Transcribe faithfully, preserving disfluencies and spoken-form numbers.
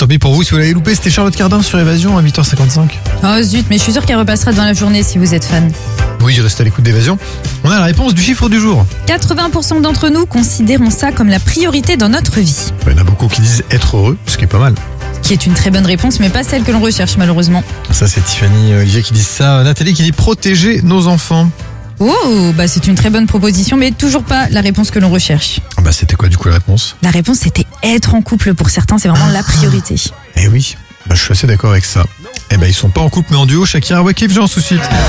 tant pis pour vous si vous l'avez loupé, c'était Charlotte Cardin sur Évasion à huit heures cinquante-cinq. Oh zut, mais je suis sûre qu'elle repassera dans la journée si vous êtes fan. Oui, je reste à l'écoute d'Évasion. On a la réponse du chiffre du jour. quatre-vingts pour cent d'entre nous considérons ça comme la priorité dans notre vie. Il y en a beaucoup qui disent être heureux, ce qui est pas mal. Qui est une très bonne réponse, mais pas celle que l'on recherche malheureusement. Ça, c'est Tiffany et Olivier qui disent ça. Nathalie qui dit protéger nos enfants. Oh, bah c'est une très bonne proposition, mais toujours pas la réponse que l'on recherche. Ah bah c'était quoi du coup la réponse? La réponse c'était être en couple pour certains, c'est vraiment la priorité. Eh oui, bah, je suis assez d'accord avec ça. Eh ben ils sont pas en couple mais en duo, Shakira, Wakif, Jean, tout de suite.